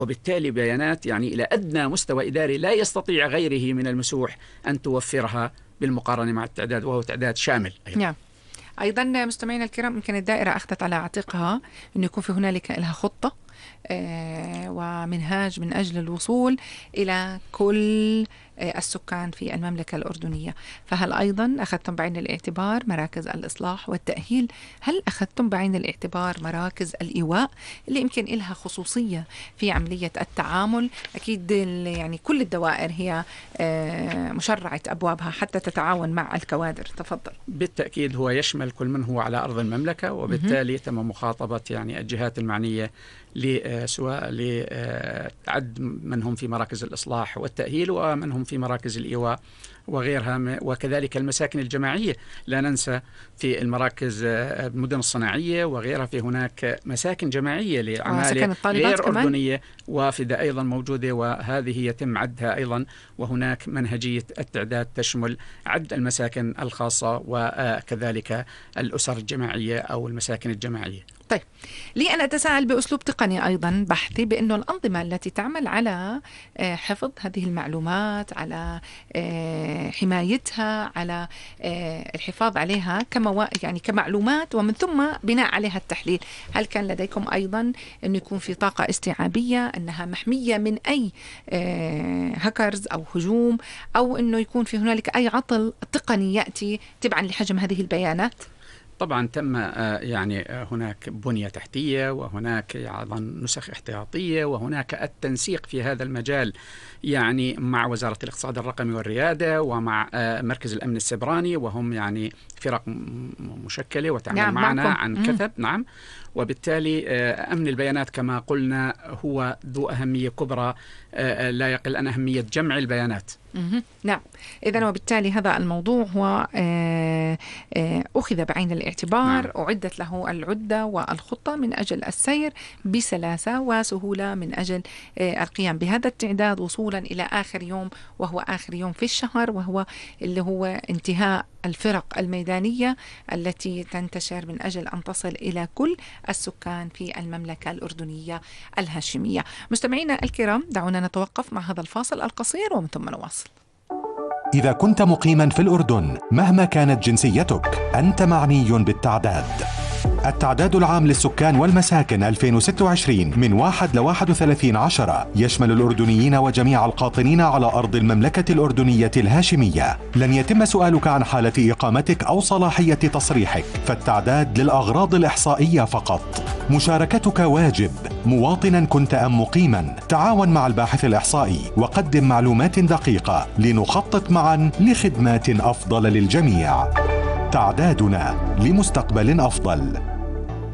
وبالتالي بيانات يعني إلى أدنى مستوى إداري لا يستطيع غيره من المسوح أن توفرها بالمقارنة مع التعداد، وهو تعداد شامل أيضا. نعم. أيضا مستمعينا الكرام، يمكن الدائرة أخذت على عاتقها أنه يكون في هنالك لها خطة ومنهاج من أجل الوصول إلى كل السكان في المملكة الأردنية. فهل أيضا أخذتم بعين الاعتبار مراكز الإصلاح والتأهيل؟ هل أخذتم بعين الاعتبار مراكز الإيواء اللي يمكن إلها خصوصية في عملية التعامل؟ أكيد يعني كل الدوائر هي مشرعة أبوابها حتى تتعاون مع الكوادر. تفضل. بالتأكيد هو يشمل كل من هو على أرض المملكة، وبالتالي تم مخاطبة يعني الجهات المعنية سواء لعد من هم في مراكز الإصلاح والتأهيل ومن هم في مراكز الإيواء وغيرها، وكذلك المساكن الجماعية. لا ننسى في المراكز المدن الصناعية وغيرها في هناك مساكن جماعية لعمالة غير أردنية وافدة أيضا موجودة، وهذه يتم عدها أيضا. وهناك منهجية التعداد تشمل عد المساكن الخاصة وكذلك الأسر الجماعية أو المساكن الجماعية. طيب، لي أن أتساءل بأسلوب تقني أيضا بحثي بأنه الأنظمة التي تعمل على حفظ هذه المعلومات، على حمايتها، على الحفاظ عليها يعني كمعلومات ومن ثم بناء عليها التحليل، هل كان لديكم أيضا أنه يكون في طاقة استيعابية، أنها محمية من أي هاكرز أو هجوم، أو أنه يكون في هنالك أي عطل تقني يأتي تبعا لحجم هذه البيانات؟ طبعا تم يعني هناك بنية تحتية، وهناك أيضا نسخ احتياطية، وهناك التنسيق في هذا المجال يعني مع وزارة الاقتصاد الرقمي والريادة ومع مركز الأمن السيبراني، وهم يعني فرق مشكلة وتعمل معنا عن كثب. نعم. وبالتالي أمن البيانات كما قلنا هو ذو أهمية كبرى لا يقل عن أهمية جمع البيانات. نعم. إذن وبالتالي هذا الموضوع هو أخذ بعين الاعتبار. نعم. أعدت له العدة والخطة من أجل السير بسلاسة وسهولة من أجل القيام بهذا التعداد وصولا إلى آخر يوم، وهو آخر يوم في الشهر، وهو اللي هو انتهاء الفرق الميدانية التي تنتشر من أجل أن تصل إلى كل السكان في المملكة الأردنية الهاشمية. مستمعينا الكرام، دعونا نتوقف مع هذا الفاصل القصير ومن ثم نواصل. إذا كنت مقيما في الأردن مهما كانت جنسيتك، أنت معني بالتعداد. التعداد العام للسكان والمساكن 2026 من 1 ل 31/10 يشمل الأردنيين وجميع القاطنين على أرض المملكة الأردنية الهاشمية. لن يتم سؤالك عن حالة إقامتك أو صلاحية تصريحك، فالتعداد للأغراض الإحصائية فقط. مشاركتك واجب، مواطنا كنت أم مقيما. تعاون مع الباحث الإحصائي وقدم معلومات دقيقة لنخطط معا لخدمات أفضل للجميع. تعدادنا لمستقبل أفضل.